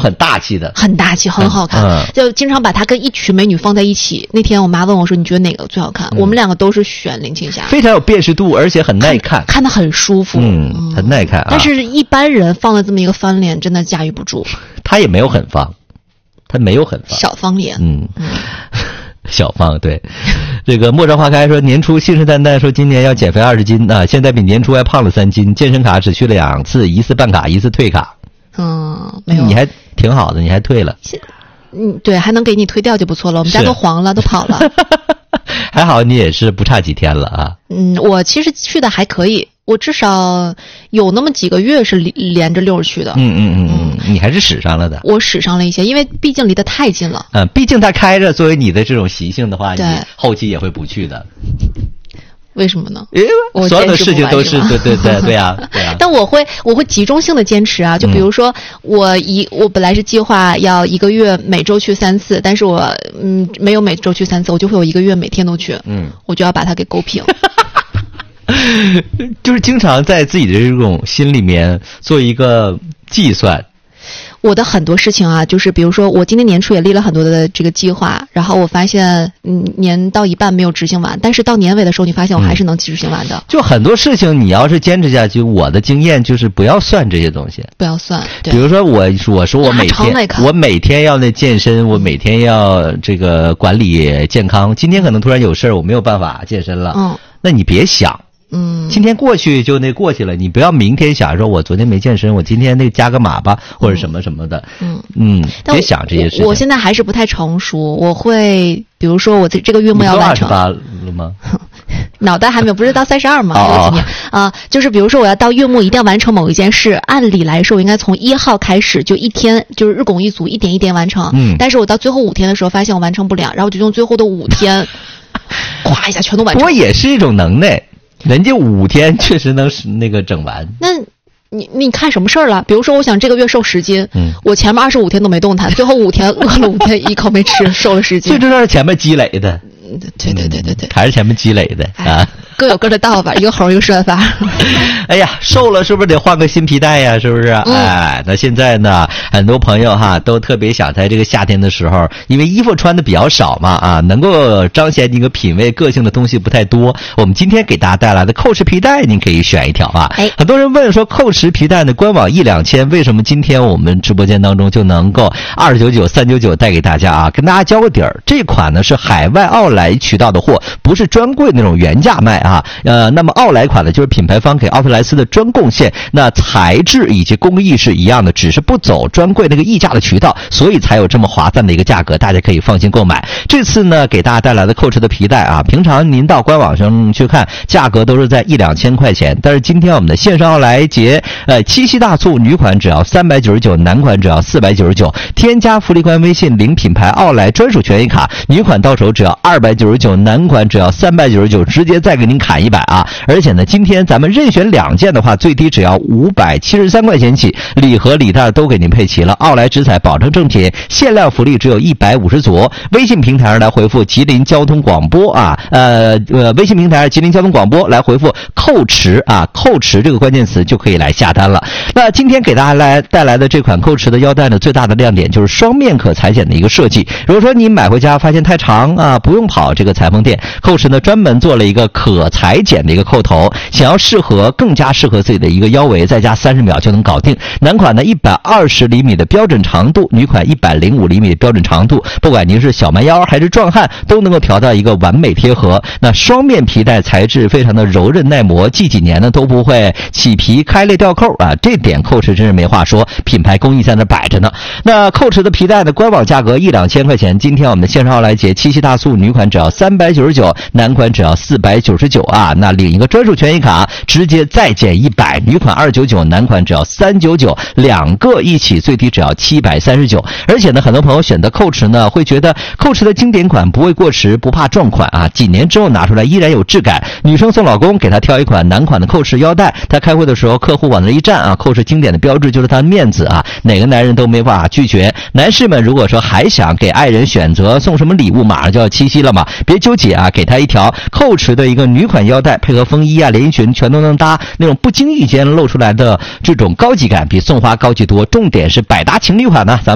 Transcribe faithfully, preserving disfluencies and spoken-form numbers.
很大气的， 很大气，很好看，嗯、就经常把它跟一群美女放在一起。那天我妈问我说：“你觉得哪个最好看？”嗯、我们两个都是选林青霞， 非常有辨识度，而且很耐看， 看得很舒服， 嗯，嗯很耐看、啊。 但是一般人放了这么一个翻脸，真的驾驭不住。 他也没有很方，他没有很方， 小方脸， 嗯。嗯小芳对，这个陌上花开说年初信誓旦旦说今年要减肥二十斤啊，现在比年初还胖了三斤，健身卡只去了两次，一次办卡，一次退卡。 嗯，没有， 你还挺好的，你还退了。 嗯，对，还能给你退掉就不错了。我们家都黄了，都跑了。 还好你也是不差几天了啊。 嗯，我其实去的还可以。我至少有那么几个月是连着溜去的。 嗯嗯嗯嗯，你还是使上了的。 我使上了一些，因为毕竟离得太近了。 嗯，毕竟它开着，作为你的这种习性的话， 对， 你后期也会不去的。 为什么呢？ 因为所有的事情都是对对对对啊对啊。 但我会我会集中性的坚持啊，就比如说、嗯、我一我本来是计划要一个月每周去三次，但是我嗯没有每周去三次，我就会有一个月每天都去，嗯，我就要把它给勾平。 就是经常在自己的这种心里面做一个计算。 我的很多事情啊，就是比如说我今年年初也立了很多的这个计划，然后我发现嗯年到一半没有执行完，但是到年尾的时候你发现我还是能执行完的、嗯、 就很多事情你要是坚持下去，我的经验就是不要算这些东西， 不要算。对， 比如说我我说我每天我每天要那健身，我每天要这个管理健康，今天可能突然有事儿我没有办法健身了，嗯，那你别想，嗯，今天过去就那过去了，你不要明天想说我昨天没健身，我今天那加个码吧，或者什么什么的，嗯嗯，别想这些事情。 我, 我现在还是不太成熟，我会比如说我这个月末要完成。 你都二十八了吗？ 脑袋还没有，不是到三十二吗？还有几年啊、呃？就是比如说我要到月末一定要完成某一件事，按理来说我应该从一号开始就一天就是日拱一卒，一点一点完成。嗯，但是我到最后五天的时候发现我完成不了，然后我就用最后的五天，咵一下全都完成。 不过也是一种能耐。人家五天确实能那个整完。 那你你看什么事儿了？比如说，我想这个月瘦十斤，嗯，我前面二十五天都没动弹，最后五天饿了五天，一口没吃，瘦了十斤。 最重要是前面积累的。 对对对对对， 还是前面积累的啊。 各有各的道法，一个猴一个算法。 哎呀，瘦了是不是得换个新皮带呀？是不是？嗯、哎，那现在呢，很多朋友哈都特别想在这个夏天的时候，因为衣服穿的比较少嘛，啊，能够彰显你个品味个性的东西不太多。我们今天给大家带来的蔻驰皮带，您可以选一条啊。哎，很多人问说蔻驰皮带的官网一两千，为什么今天我们直播间当中就能够二九九三九九带给大家啊？跟大家交个底儿，这款呢是海外奥莱渠道的货，不是专柜那种原价卖啊。呃，那么奥莱款呢，就是品牌方给奥特莱斯的专贡献，那材质以及工艺是一样的，只是不走专柜那个溢价的渠道，所以才有这么划算的一个价格，大家可以放心购买。这次呢，给大家带来的蔻驰的皮带啊，平常您到官网上去看，价格都是在一两千块钱，但是今天我们的线上奥莱节，呃，七夕大促，女款只要三百九十九，男款只要四百九十九，添加福利官微信领品牌奥莱专属权益卡，女款到手只要二百九十九，男款只要三百九十九，直接再给您砍一百啊！而且呢，今天咱们任选两件的话，最低只要五百七十三块钱起，礼盒礼袋都给您配齐了。奥莱直采保证正品，限量福利只有一百五十组。微信平台上来回复吉林交通广播啊，呃呃，微信平台吉林交通广播来回复蔻驰啊，蔻驰这个关键词就可以来下单了。那今天给大家来带来的这款蔻驰的腰带呢，最大的亮点就是双面可裁剪的一个设计。如果说你买回家发现太长啊，不用跑这个裁缝店，蔻驰呢专门做了一个可裁剪的一个扣头，想要适合更加适合自己的一个腰围，再加三十秒就能搞定。男款呢一百二十厘米的标准长度，女款一百零五厘米的标准长度，不管您是小蛮腰还是壮汉，都能够调到一个完美贴合。那双面皮带材质非常的柔韧耐磨，系几年呢都不会起皮开裂掉扣啊，这点蔻驰真是没话说，品牌工艺在那摆着呢。那蔻驰的皮带的官网价格一两千块钱，今天我们的线上奥莱节七夕大促，女款只要三百九十九，男款只要四百九十九啊，那领一个专属权益卡，直接再减一百，女款二九九，男款只要三九九，两个一起最低只要七百三十九。而且呢，很多朋友选择蔻驰呢，会觉得蔻驰的经典款不会过时，不怕撞款啊，几年之后拿出来依然有质感。女生送老公，给他挑一款男款的蔻驰腰带，他开会的时候客户往那一站啊，蔻驰经典的标志就是他的面子啊，哪个男人都没办法拒绝。男士们如果说还想给爱人选择送什么礼物，马上就要七夕了嘛，别纠结啊，给他一条蔻驰的一个女款腰带，配合风衣啊、连衣裙全都能搭，那种不经意间露出来的这种高级感比送花高级多，重点是百搭情侣款呢。咱